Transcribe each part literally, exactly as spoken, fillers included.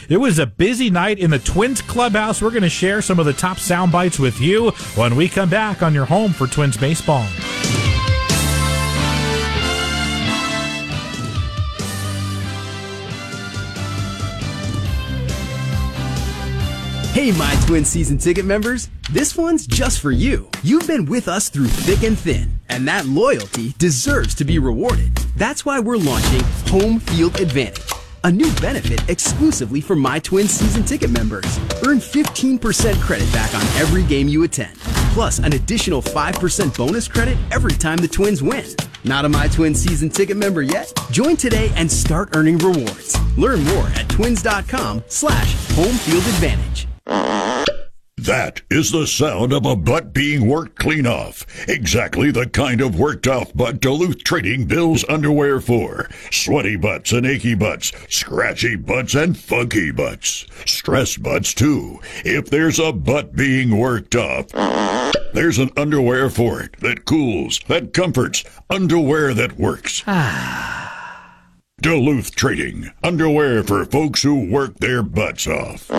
It was a busy night in the Twins clubhouse. We're going to share some of the top sound bites with you when we come back on your home for Twins baseball. Hey, my Twin season ticket members. This one's just for you. You've been with us through thick and thin, and that loyalty deserves to be rewarded. That's why we're launching Home Field Advantage, a new benefit exclusively for my Twin season ticket members. Earn fifteen percent credit back on every game you attend, plus an additional five percent bonus credit every time the Twins win. Not a My Twin season ticket member yet? Join today and start earning rewards. Learn more at twins.com slash home field advantage. That is the sound of a butt being worked clean off. Exactly the kind of worked off butt Duluth Trading bills underwear for. Sweaty butts and achy butts, scratchy butts and funky butts. Stress butts too. If there's a butt being worked off, there's an underwear for it that cools, that comforts, underwear that works. Duluth Trading, underwear for folks who work their butts off.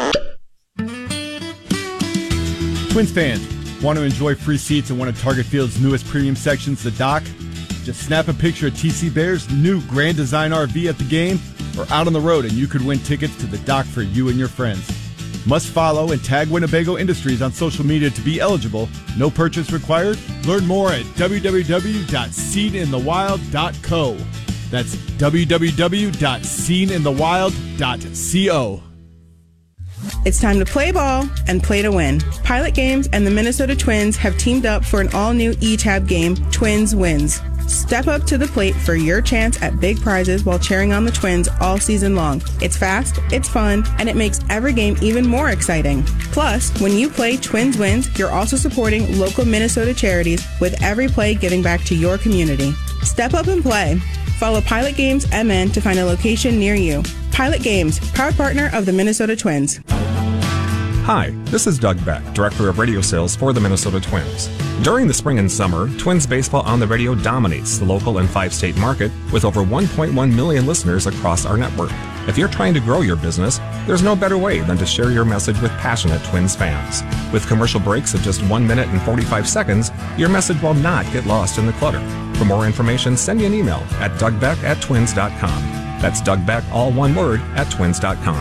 Twins fans, want to enjoy free seats in one of Target Field's newest premium sections, the Dock? Just snap a picture of T C Bear's new Grand Design R V at the game or out on the road and you could win tickets to the Dock for you and your friends. Must follow and tag Winnebago Industries on social media to be eligible. No purchase required. Learn more at w w w dot seen in the wild dot co. That's w w w dot seen in the wild dot co. It's time to play ball and play to win. Pilot Games and the Minnesota Twins have teamed up for an all-new E-Tab game, Twins Wins. Step up to the plate for your chance at big prizes while cheering on the Twins all season long. It's fast, it's fun, and it makes every game even more exciting. Plus, when you play Twins Wins, you're also supporting local Minnesota charities with every play giving back to your community. Step up and play. Follow Pilot Games M N to find a location near you. Pilot Games, proud partner of the Minnesota Twins. Hi, this is Doug Beck, Director of Radio Sales for the Minnesota Twins. During the spring and summer, Twins baseball on the radio dominates the local and five-state market with over one point one million listeners across our network. If you're trying to grow your business, there's no better way than to share your message with passionate Twins fans. With commercial breaks of just one minute and forty-five seconds, your message will not get lost in the clutter. For more information, send me an email at dougbeck at twins dot com. That's Doug Beck, all one word, at twins dot com.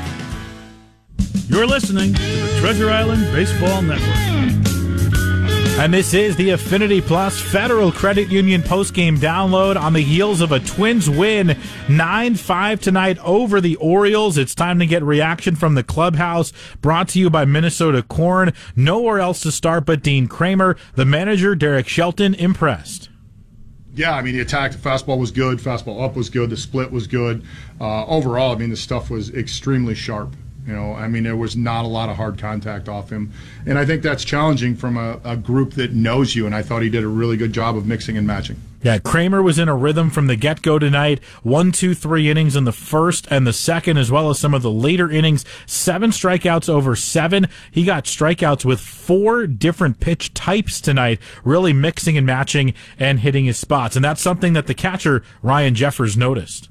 You're listening to the Treasure Island Baseball Network. And this is the Affinity Plus Federal Credit Union postgame download on the heels of a Twins win nine five tonight over the Orioles. It's time to get reaction from the clubhouse, brought to you by Minnesota Corn. Nowhere else to start but Dean Kramer. The manager, Derek Shelton, impressed. Yeah, I mean, the attack, the fastball was good, fastball up was good, the split was good. Uh, overall, I mean, the stuff was extremely sharp. You know, I mean, there was not a lot of hard contact off him. And I think that's challenging from a, a group that knows you, and I thought he did a really good job of mixing and matching. Yeah, Kramer was in a rhythm from the get-go tonight. One, two, three innings in the first and the second, as well as some of the later innings. Seven strikeouts over seven. He got strikeouts with four different pitch types tonight, really mixing and matching and hitting his spots. And that's something that the catcher, Ryan Jeffers, noticed.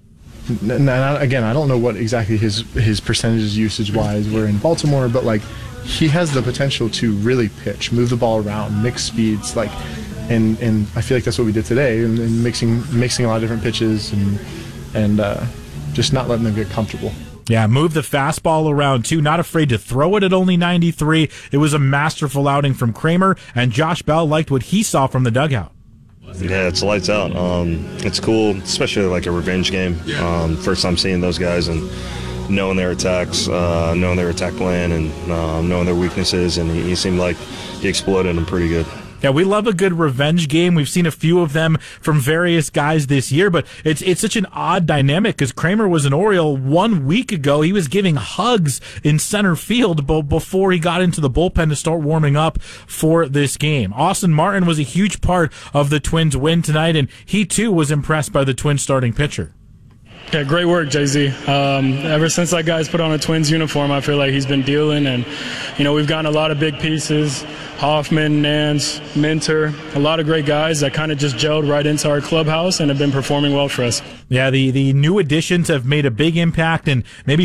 Now, again, I don't know what exactly his his percentages usage-wise were in Baltimore, but like he has the potential to really pitch, move the ball around, mix speeds, like, and and I feel like that's what we did today, and, and mixing mixing a lot of different pitches and and uh, just not letting them get comfortable. Yeah, move the fastball around too, not afraid to throw it at only ninety-three. It was a masterful outing from Kramer, and Josh Bell liked what he saw from the dugout. Yeah, it's lights out. Um, it's cool, especially like a revenge game. Um, first time seeing those guys and knowing their attacks, uh, knowing their attack plan, and uh, knowing their weaknesses. And he, he seemed like he exploded them pretty good. Yeah, we love a good revenge game. We've seen a few of them from various guys this year, but it's it's such an odd dynamic because Kramer was an Oriole one week ago. He was giving hugs in center field before he got into the bullpen to start warming up for this game. Austin Martin was a huge part of the Twins' win tonight, and he too was impressed by the Twins' starting pitcher. Yeah, great work, Jay-Z. Um, ever since that guy's put on a Twins uniform, I feel like he's been dealing, and you know we've gotten a lot of big pieces. Hoffman, Nance, Minter, a lot of great guys that kind of just gelled right into our clubhouse and have been performing well for us. Yeah, the, the new additions have made a big impact, and maybe